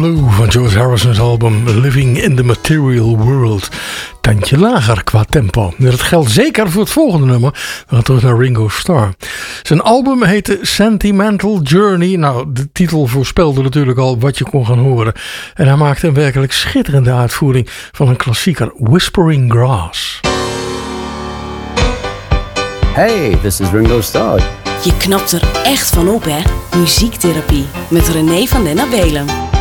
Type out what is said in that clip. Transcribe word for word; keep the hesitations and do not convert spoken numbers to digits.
Blue van George Harrison's album Living in the Material World. Tandje lager qua tempo. Dat geldt zeker voor het volgende nummer. We gaan terug naar Ringo Starr. Zijn album heette Sentimental Journey. Nou, de titel voorspelde natuurlijk al wat je kon gaan horen. En hij maakte een werkelijk schitterende uitvoering van een klassieker, Whispering Grass. Hey, this is Ringo Starr. Je knapt er echt van op, hè? Muziektherapie met René van den Abelen.